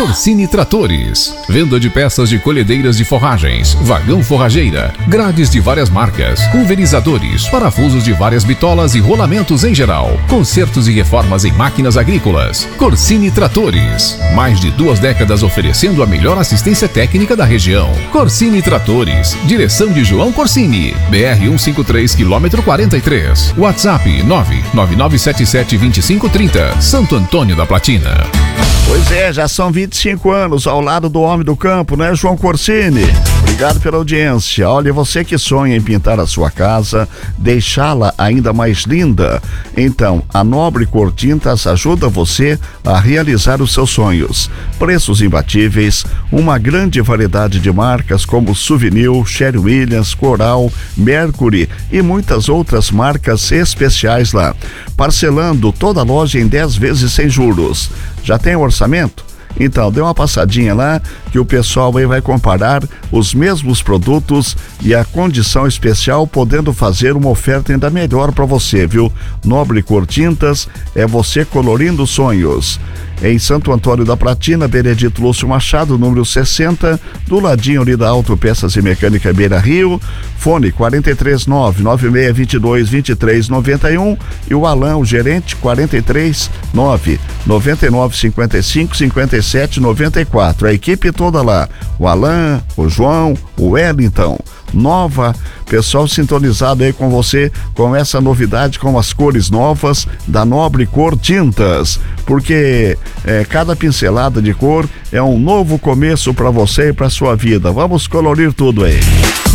Corsini Tratores, venda de peças de colhedeiras de forragens, vagão forrageira, grades de várias marcas, pulverizadores, parafusos de várias bitolas e rolamentos em geral, consertos e reformas em máquinas agrícolas. Corsini Tratores, mais de 2 décadas oferecendo a melhor assistência técnica da região. Corsini Tratores, direção de João Corsini, BR-153, quilômetro 43, WhatsApp 999772530, Santo Antônio da Platina. Pois é, já são 25 anos ao lado do homem do campo, né, João Corsini? Obrigado pela audiência. Olha, você que sonha em pintar a sua casa, deixá-la ainda mais linda, então a Nobre Cor Tintas ajuda você a realizar os seus sonhos. Preços imbatíveis, uma grande variedade de marcas como Souvenir, Sherwin Williams, Coral, Mercury e muitas outras marcas especiais lá. Parcelando toda a loja em 10 vezes sem juros. Já tem orçamento? Então, dê uma passadinha lá que o pessoal aí vai comparar os mesmos produtos e a condição especial, podendo fazer uma oferta ainda melhor para você, viu? Nobre Cor Tintas é você colorindo sonhos. Em Santo Antônio da Platina, Benedito Lúcio Machado, número 60, do ladinho ali da Autopeças e Mecânica Beira Rio, fone 439-9622-2391 e o Alain, o gerente, 439-9955-5794. A equipe toda lá, o Alain, o João, o Wellington, nova, pessoal sintonizado aí com você, com essa novidade, com as cores novas da Nobre Cor Tintas, porque cada pincelada de cor é um novo começo para você e para sua vida. Vamos colorir tudo aí.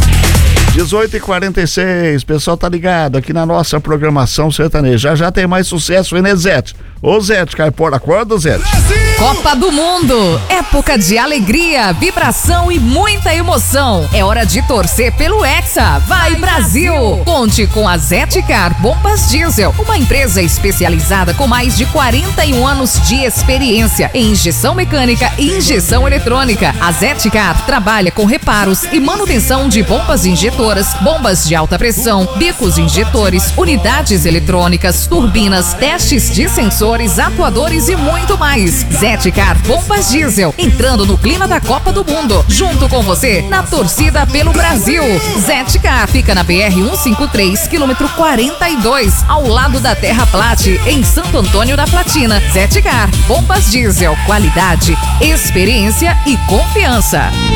18h46, pessoal tá ligado aqui na nossa programação sertaneja. Já tem mais sucesso, hein, né, Zete? Ô, Zete, Caipora, acorda, Zete? Copa do Mundo, época de alegria, vibração e muita emoção. É hora de torcer pelo Hexa. Vai, Brasil! Conte com a Zetcar Bombas Diesel, uma empresa especializada com mais de 41 anos de experiência em injeção mecânica e injeção eletrônica. A Zetcar trabalha com reparos e manutenção de bombas injetoras, bombas de alta pressão, bicos injetores, unidades eletrônicas, turbinas, testes de sensores, atuadores e muito mais. Zetcar Bombas Diesel, entrando no clima da Copa do Mundo, junto com você na torcida pelo Brasil. Zetcar fica na BR-153, quilômetro 42, ao lado da Terra Plate, em Santo Antônio da Platina. Zetcar Bombas Diesel, qualidade, experiência e confiança.